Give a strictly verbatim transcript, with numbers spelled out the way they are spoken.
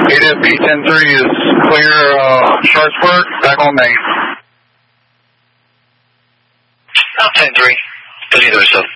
A D F B ten three is clear, uh, Sharpsburg, back on main. ten three, proceed to yourself.